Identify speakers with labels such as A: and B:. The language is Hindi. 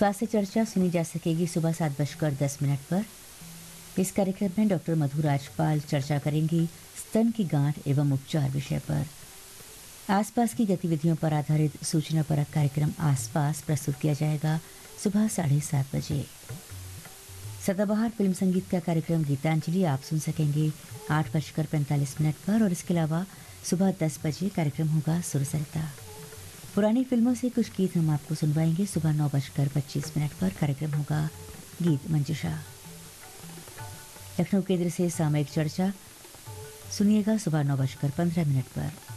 A: स्वास्थ्य चर्चा सुनी जा सकेगी सुबह 7:10 पर। इस कार्यक्रम में डॉक्टर मधु राजपाल चर्चा करेंगी स्तन की गांठ एवं उपचार विषय पर। आसपास की गतिविधियों पर आधारित सूचना परक कार्यक्रम आसपास प्रस्तुत किया जाएगा सुबह 7:30 बजे। सदाबहार फिल्म संगीत का कार्यक्रम गीतांजलि आप सुन सकेंगे 8:45 पर और इसके अलावा सुबह 10 बजे कार्यक्रम होगा सुरसरिता। पुरानी फिल्मों से कुछ गीत हम आपको सुनवाएंगे सुबह 9:25 पर कार्यक्रम होगा गीत मंजुषा। लखनऊ केंद्र से सामयिक चर्चा सुनिएगा सुबह 9:15 पर।